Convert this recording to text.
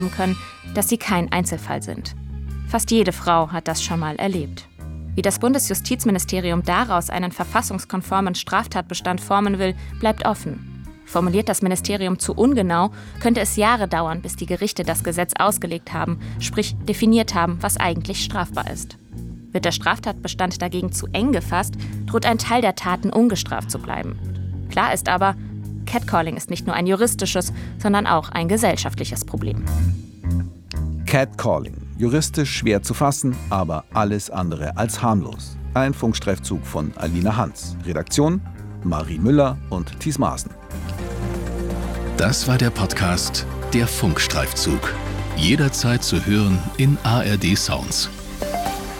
können, dass sie kein Einzelfall sind. Fast jede Frau hat das schon mal erlebt. Wie das Bundesjustizministerium daraus einen verfassungskonformen Straftatbestand formen will, bleibt offen. Formuliert das Ministerium zu ungenau, könnte es Jahre dauern, bis die Gerichte das Gesetz ausgelegt haben, sprich definiert haben, was eigentlich strafbar ist. Wird der Straftatbestand dagegen zu eng gefasst, droht ein Teil der Taten ungestraft zu bleiben. Klar ist aber, Catcalling ist nicht nur ein juristisches, sondern auch ein gesellschaftliches Problem. Catcalling. Juristisch schwer zu fassen, aber alles andere als harmlos. Ein Funkstreifzug von Alina Hans. Redaktion Marie Müller und Thies Maaßen. Das war der Podcast Der Funkstreifzug. Jederzeit zu hören in ARD Sounds.